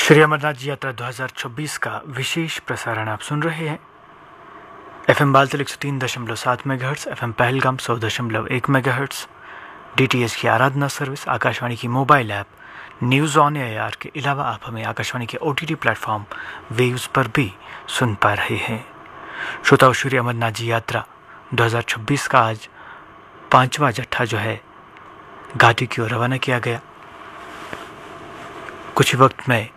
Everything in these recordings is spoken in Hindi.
श्री अमरनाथ जी यात्रा 2026 का विशेष प्रसारण आप सुन रहे हैं। FM Baltal 103.7 megahertz, FM Pahalgam 100.1 megahertz, DTH की आराधना सर्विस, आकाशवाणी की mobile app news on AR के अलावा आप हमें आकाशवाणी के OTT प्लेटफॉर्म वेव्स पर भी सुन पा रहे हैं। श्रोताओं, श्री अमरनाथ जी यात्रा 2026 का आज 5वां जत्था जो है घाटी की ओर रवाना किया गया। कुछ ही वक्त में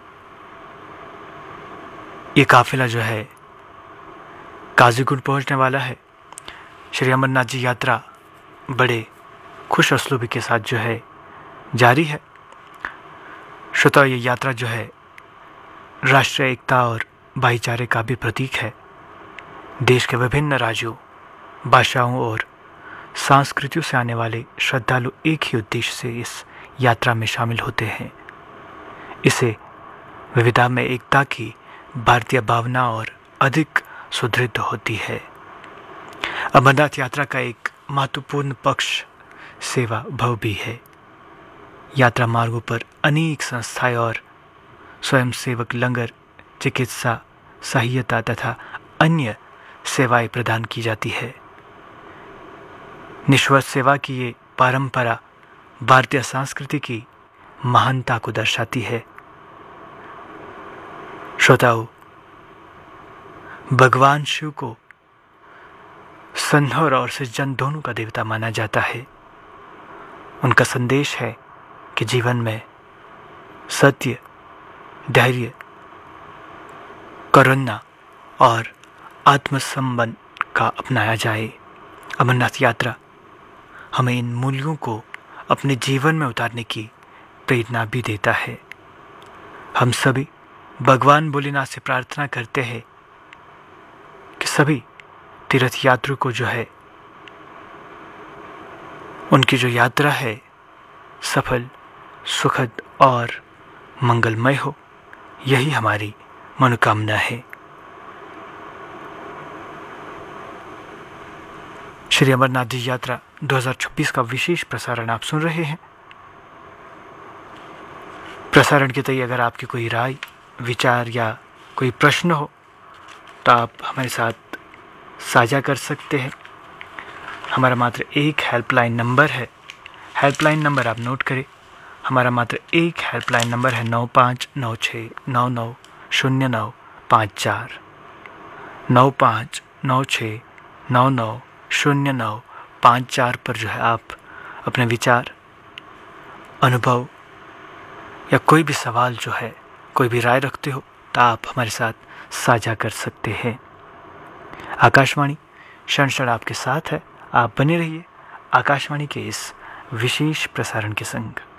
ये काफिला जो है काजीगुंड पहुंचने वाला है। श्री अमरनाथ जी यात्रा बड़े खुश असलूबी के साथ जो है जारी है। श्रोता, ये यात्रा जो है राष्ट्रीय एकता और भाईचारे का भी प्रतीक है। देश के विभिन्न राज्यों, भाषाओं और संस्कृतियों से आने वाले श्रद्धालु एक ही उद्देश्य से इस यात्रा में शामिल होते हैं। इसे विविधता में एकता की भारतीय भावना और अधिक सुदृढ़ होती है। अमरनाथ यात्रा का एक महत्वपूर्ण पक्ष सेवा भाव भी है। यात्रा मार्गों पर अनेक संस्थाएं और स्वयंसेवक लंगर, चिकित्सा सहायता तथा अन्य सेवाएं प्रदान की जाती है। निस्वार्थ सेवा की ये परंपरा भारतीय संस्कृति की महानता को दर्शाती है। श्रोताओं, भगवान शिव को संहार और सृजन दोनों का देवता माना जाता है। उनका संदेश है कि जीवन में सत्य, धैर्य, करुणा और आत्मसंबंध का अपनाया जाए। अमरनाथ यात्रा हमें इन मूल्यों को अपने जीवन में उतारने की प्रेरणा भी देता है। हम सभी भगवान भोलेनाथ से प्रार्थना करते हैं कि सभी तीर्थ यात्रियों को जो है उनकी जो यात्रा है सफल, सुखद और मंगलमय हो। यही हमारी मनोकामना है। श्री अमरनाथ जी यात्रा 2026 का विशेष प्रसारण आप सुन रहे हैं। प्रसारण के तय अगर आपकी कोई राय, विचार या कोई प्रश्न हो तो आप हमारे साथ साझा कर सकते हैं। हमारा मात्र एक हेल्पलाइन नंबर है। हेल्पलाइन नंबर आप नोट करें। हमारा मात्र एक हेल्पलाइन नंबर है 9596990954 9596990954 पर जो है आप अपने विचार, अनुभव या कोई भी सवाल जो है, कोई भी राय रखते हो तो आप हमारे साथ साझा कर सकते हैं। आकाशवाणी क्षण क्षण आपके साथ है। आप बने रहिए आकाशवाणी के इस विशेष प्रसारण के संग।